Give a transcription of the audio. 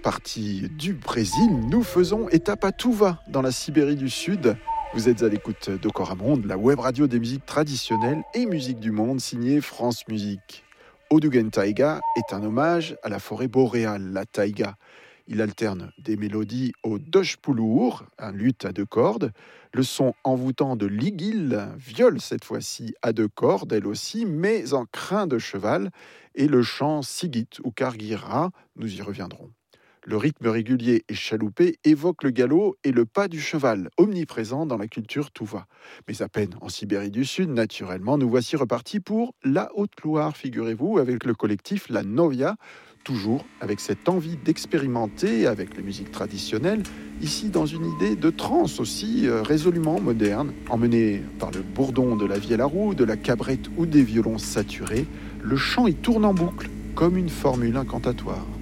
partie du Brésil, nous faisons étape à Tuva, dans la Sibérie du Sud. Vous êtes à l'écoute d'Okora Monde, la web radio des musiques traditionnelles et musiques du monde, signée France Musique. Odugen Taïga est un hommage à la forêt boréale, la taïga. Il alterne des mélodies au doshpulur, un luth à deux cordes, le son envoûtant de l'igil, viole cette fois-ci à deux cordes, elle aussi, mais en crin de cheval, et le chant sigit ou kargira, nous y reviendrons. Le rythme régulier et chaloupé évoque le galop et le pas du cheval, omniprésent dans la culture Tuva. Mais à peine en Sibérie du Sud, naturellement, nous voici repartis pour la Haute-Loire, figurez-vous, avec le collectif La Novia, toujours avec cette envie d'expérimenter avec les musiques traditionnelles, ici dans une idée de trance aussi résolument moderne, emmenée par le bourdon de la vielle à roue, de la cabrette ou des violons saturés, le chant y tourne en boucle comme une formule incantatoire.